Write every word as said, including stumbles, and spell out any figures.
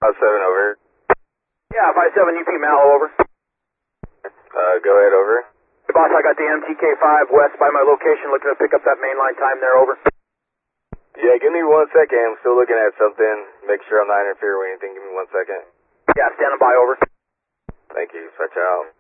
five seven, over. Yeah, five seven U P Mallow, over. Uh, go ahead, over. Hey, boss, I got the M T K five west by my location, looking to pick up that mainline time there, over. Yeah, give me one second. I'm still looking at something. Make sure I'm not interfering with anything. Give me one second. Yeah, standing by, over. Thank you. Stretch out.